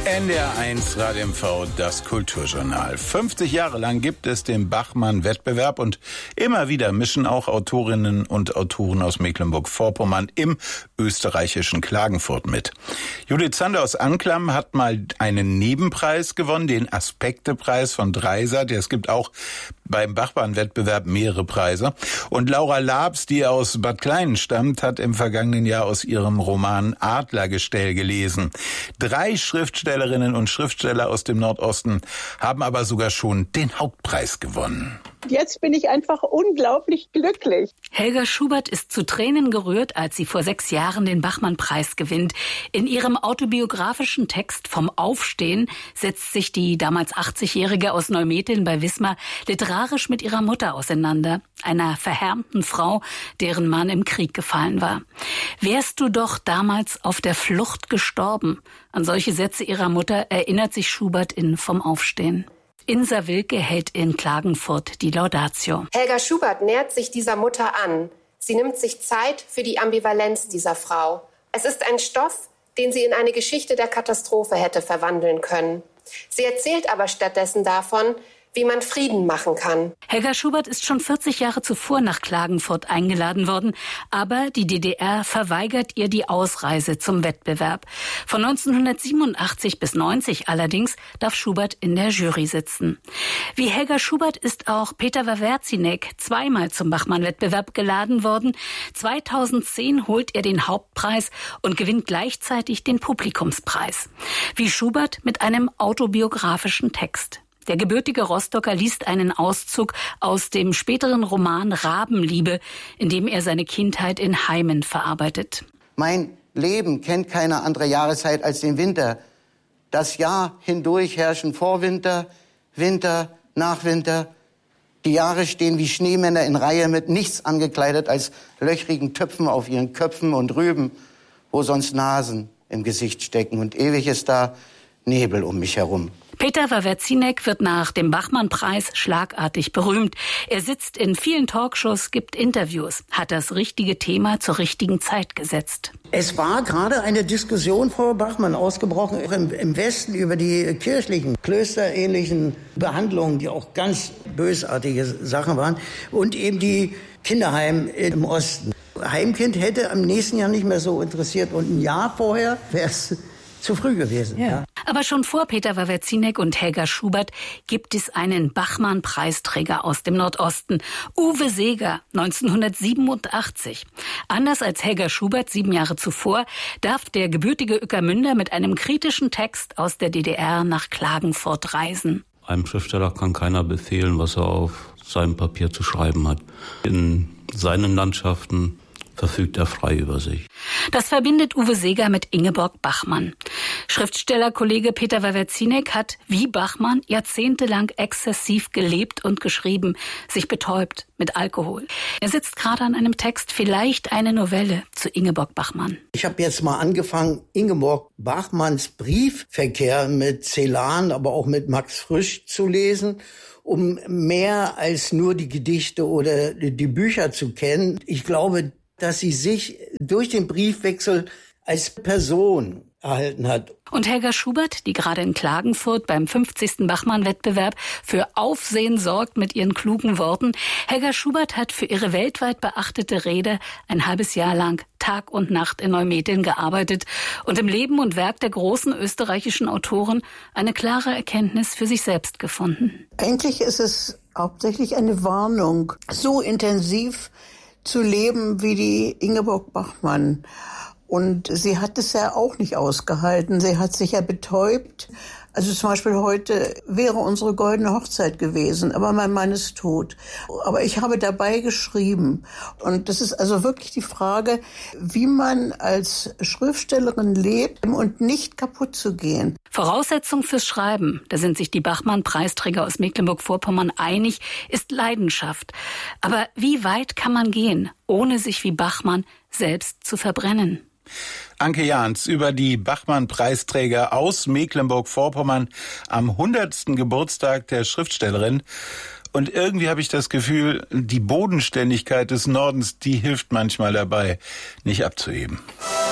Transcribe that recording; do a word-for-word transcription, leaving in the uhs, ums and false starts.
N D R eins Radio M V, das Kulturjournal. fünfzig Jahre lang gibt es den Bachmann-Wettbewerb und immer wieder mischen auch Autorinnen und Autoren aus Mecklenburg-Vorpommern im österreichischen Klagenfurt mit. Judith Zander aus Anklam hat mal einen Nebenpreis gewonnen, den Aspekte-Preis von Dreisat. Es gibt auch beim Bachmann-Wettbewerb mehrere Preise. Und Laura Labs, die aus Bad Kleinen stammt, hat im vergangenen Jahr aus ihrem Roman Adlergestell gelesen. Drei Schriftstellerinnen und Schriftsteller aus dem Nordosten haben aber sogar schon den Hauptpreis gewonnen. Jetzt bin ich einfach unglaublich glücklich. Helga Schubert ist zu Tränen gerührt, als sie vor sechs Jahren den Bachmann-Preis gewinnt. In ihrem autobiografischen Text Vom Aufstehen setzt sich die damals achtzigjährige aus Neumetteln bei Wismar literarisch mit ihrer Mutter auseinander, einer verhärmten Frau, deren Mann im Krieg gefallen war. Wärst du doch damals auf der Flucht gestorben? An solche Sätze ihrer Mutter erinnert sich Schubert in Vom Aufstehen. Insa Wilke hält in Klagenfurt die Laudatio. Helga Schubert nähert sich dieser Mutter an. Sie nimmt sich Zeit für die Ambivalenz dieser Frau. Es ist ein Stoff, den sie in eine Geschichte der Katastrophe hätte verwandeln können. Sie erzählt aber stattdessen davon, wie man Frieden machen kann. Helga Schubert ist schon vierzig Jahre zuvor nach Klagenfurt eingeladen worden, aber die D D R verweigert ihr die Ausreise zum Wettbewerb. Von neunzehnhundertsiebenundachtzig bis neunzig allerdings darf Schubert in der Jury sitzen. Wie Helga Schubert ist auch Peter Wawerzinek zweimal zum Bachmann-Wettbewerb geladen worden. zweitausendzehn holt er den Hauptpreis und gewinnt gleichzeitig den Publikumspreis. Wie Schubert mit einem autobiografischen Text. Der gebürtige Rostocker liest einen Auszug aus dem späteren Roman Rabenliebe, in dem er seine Kindheit in Heimen verarbeitet. Mein Leben kennt keine andere Jahreszeit als den Winter. Das Jahr hindurch herrschen Vorwinter, Winter, Nachwinter. Die Jahre stehen wie Schneemänner in Reihe mit nichts angekleidet als löchrigen Töpfen auf ihren Köpfen und Rüben, wo sonst Nasen im Gesicht stecken. Und ewig ist da Nebel um mich herum. Peter Wawerzinek wird nach dem Bachmann-Preis schlagartig berühmt. Er sitzt in vielen Talkshows, gibt Interviews, hat das richtige Thema zur richtigen Zeit gesetzt. Es war gerade eine Diskussion vor Bachmann ausgebrochen, auch im, im Westen, über die kirchlichen, klösterähnlichen Behandlungen, die auch ganz bösartige Sachen waren, und eben die Kinderheim im Osten. Heimkind hätte am nächsten Jahr nicht mehr so interessiert und ein Jahr vorher wäre es zu früh gewesen. Ja. Ja. Aber schon vor Peter Wawerzinek und Helga Schubert gibt es einen Bachmann-Preisträger aus dem Nordosten, Uwe Seeger, neunzehnhundertsiebenundachtzig. Anders als Helga Schubert sieben Jahre zuvor darf der gebürtige Ueckermünder mit einem kritischen Text aus der D D R nach Klagenfurt reisen. Einem Schriftsteller kann keiner befehlen, was er auf seinem Papier zu schreiben hat. In seinen Landschaften verfügt er frei über sich. Das verbindet Uwe Seeger mit Ingeborg Bachmann. Schriftstellerkollege Peter Wawerzinek hat, wie Bachmann, jahrzehntelang exzessiv gelebt und geschrieben, sich betäubt mit Alkohol. Er sitzt gerade an einem Text, vielleicht eine Novelle zu Ingeborg Bachmann. Ich habe jetzt mal angefangen, Ingeborg Bachmanns Briefverkehr mit Celan, aber auch mit Max Frisch zu lesen, um mehr als nur die Gedichte oder die Bücher zu kennen. Ich glaube, dass sie sich durch den Briefwechsel als Person erhalten hat. Und Helga Schubert, die gerade in Klagenfurt beim fünfzigsten Bachmann-Wettbewerb für Aufsehen sorgt mit ihren klugen Worten. Helga Schubert hat für ihre weltweit beachtete Rede ein halbes Jahr lang Tag und Nacht in Neumetteln gearbeitet und im Leben und Werk der großen österreichischen Autoren eine klare Erkenntnis für sich selbst gefunden. Eigentlich ist es hauptsächlich eine Warnung, so intensiv zu leben wie die Ingeborg Bachmann. Und sie hat es ja auch nicht ausgehalten. Sie hat sich ja betäubt. Also zum Beispiel heute wäre unsere goldene Hochzeit gewesen, aber mein Mann ist tot. Aber ich habe dabei geschrieben. Und das ist also wirklich die Frage, wie man als Schriftstellerin lebt und nicht kaputt zu gehen. Voraussetzung fürs Schreiben, da sind sich die Bachmann-Preisträger aus Mecklenburg-Vorpommern einig, ist Leidenschaft. Aber wie weit kann man gehen, ohne sich wie Bachmann selbst zu verbrennen? Anke Jahns über die Bachmann-Preisträger aus Mecklenburg-Vorpommern am hundertsten Geburtstag der Schriftstellerin. Und irgendwie habe ich das Gefühl, die Bodenständigkeit des Nordens, die hilft manchmal dabei, nicht abzuheben.